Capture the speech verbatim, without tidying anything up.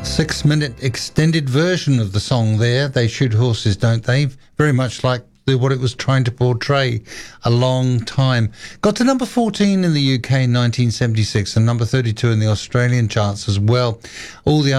Six-minute extended version of the song there. They shoot horses, don't they? Very much like the, what it was trying to portray. A long time. Got to number fourteen in the U K in nineteen seventy-six and number thirty-two in the Australian charts as well. All the